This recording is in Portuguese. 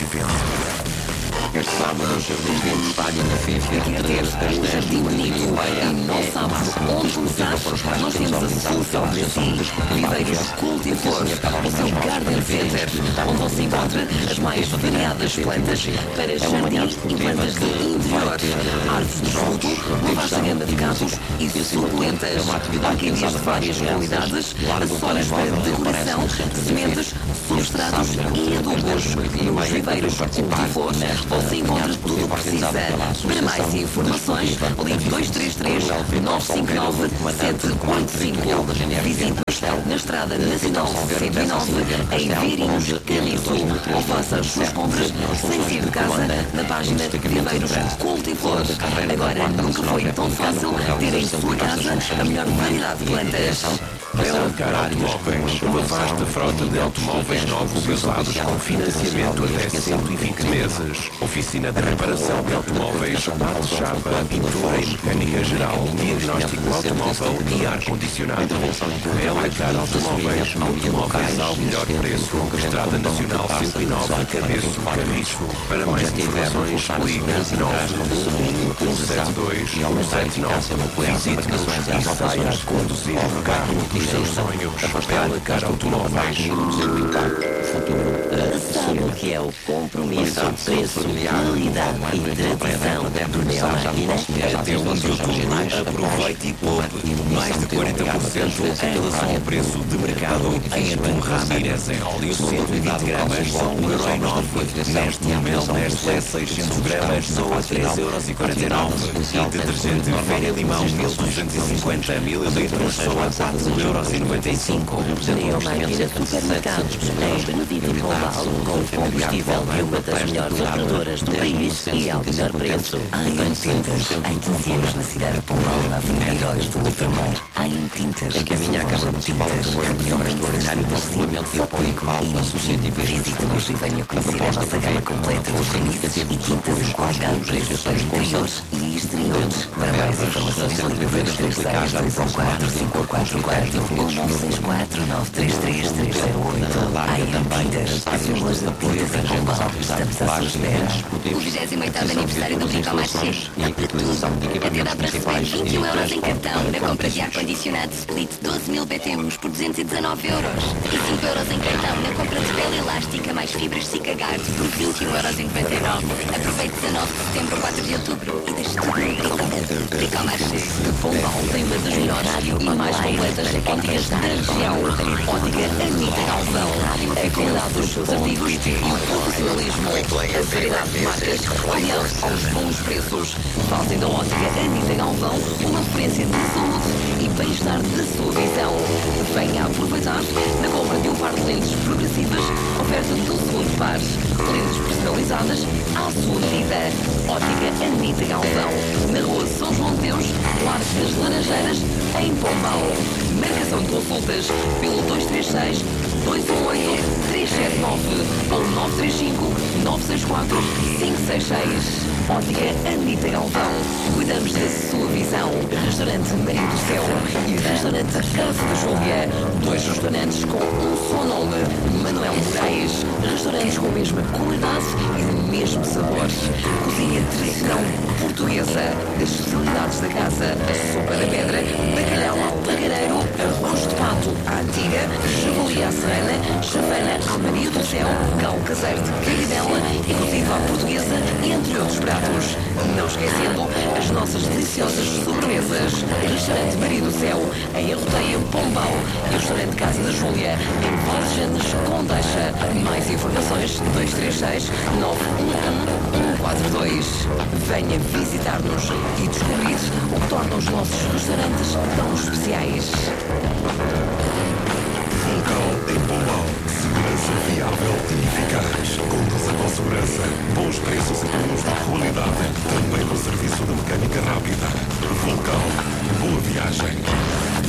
venda. Este sábado, o Jardim de Estádio na FIFA, Quer ter um jardim bonito e não sabe onde começar? Nós temos a solução para si. Viveiros Cultivores, o seu Garden Center, onde você encontra as mais variadas plantas para jardim e plantas de interior. Árvores de fruto, uma vasta gama de catos e suculentas. Orquídeas de várias qualidades, acessórios para decoração, sementes, substratos e adubos. Nos Viveiros Cultivores, você encontra tudo o que precisa. Para mais informações, ligue 233 959 785. Visite-nos na Estrada Nacional 109, em Vieirinhos, Caniço, ou faça as suas compras sem sair de casa na página Viveiros Cultivores. Agora nunca foi tão fácil ter em sua casa a melhor variedade de plantas. Alencar Automóveis, uma vasta frota de automóveis novos e usados com financiamento até 120 meses. Oficina de reparação de automóveis, bate chapa, pintura e mecânica geral, diagnóstico automóvel e ar-condicionado. Alencar Automóveis, automóveis ao melhor preço. Estrada Nacional 109, Cabeço, Caniço. Para mais informações, ligue 91172 179. Visite-nos e saia a conduzir o carro dos seus sonhos. Alencar Automóveis. Sabe o que é o compromisso, preço, qualidade e tradição do Neo Máquina? Até 1 de outubro, aproveite e poupe mais de 40% em relação ao preço de mercado em atum Ramírez em óleo 120 gramas, só 1,9€. Neste momento, Nestlé 600 gramas, só a 3,49€. E detergente Féria Limão 1250 ml, só a 4,95€. Neo Máquina Supermercados, em Benedito e Pombal, com combustível de uma das melhores operadoras do país e ao melhor preço. Em Tintas, em 15 anos na cidade de Pombal, na Avenida Heróis do Ultramar. Em Tintas, encaminha a Câmara Municipal de Câmara Extraordinário para o regulamento de apoio que vale para suscetíveis. Visite-nos e venha conhecer a nossa gama completa de verniz e tintas em qualidade para interiores e exteriores. Para mais informações, ligue 236 214 544 ou 964 933 308. Em Tintas, as filas de tintas em Pombal. Estamos à sua espera. O 28º aniversário do Bricomarché. Até dá para receber 21€ em cartão na compra de ar-condicionado Split 12.000 BTUs por 219€. E 5€ em cartão na compra de pele elástica mais fibras Sikagard por 21,99€. Aproveite 19 de setembro, 4 de outubro e deixe tudo no Bricomarché. Pombal tem uma das melhores e mais completas óticas da região. Ótica Anitta Galvão. A qualidade dos seus artigos e o profissionalismo. A variedade de marcas, aliás, aos bons preços. Fazem da Ótica Anitta Galvão uma referência de saúde e bem-estar da sua visão. Venha aproveitar na compra de um par de lentes progressivas, oferta do segundo par. Lentes personalizadas à sua medida. Ótica Anitta Galvão. Na rua São João de Deus, Largo das Laranjeiras, em Pombal. Marcação de consultas pelo 236 218 379 ou 935 964 566. Ótica Anitta Galvão. Cuidamos da sua visão. Restaurante Marido do Céu e Restaurante Casa da Júlia. Dois restaurantes com um só nome. Manuel Moraes. Restaurantes com a mesma qualidade e o mesmo sabor. Cozinha tradicional portuguesa. As especialidades da casa. Sopa da pedra, bacalhau ao tagareiro, arroz de pato à antiga, javali à serrana, chavana à Maria do Céu, cal caseiro de caridela e cozido à portuguesa, entre outros pratos. Não esquecendo as nossas deliciosas sobremesas. Restaurante Maria do Céu, em Arroteia, Pombal. E Restaurante Casa da Júlia, em Borges, Condeixa. Mais informações 236 911 142. Venha visitar-nos e descobrir o que torna os nossos restaurantes tão especiais. Vulcão em Pombal. Segurança viável e eficaz. Conduza com segurança.